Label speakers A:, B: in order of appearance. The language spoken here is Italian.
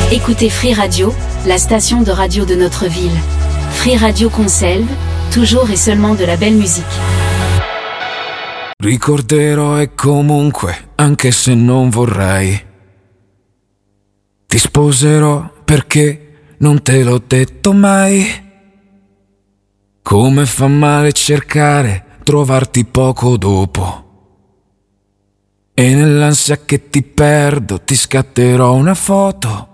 A: Écoutez Free Radio, la station de radio de notre ville. Free Radio Conselve, toujours et seulement de la belle musique.
B: Ricorderò e comunque, anche se non vorrei, ti sposerò perché non te l'ho detto mai. Come fa male cercare, trovarti poco dopo. E nell'ansia che ti perdo ti scatterò una foto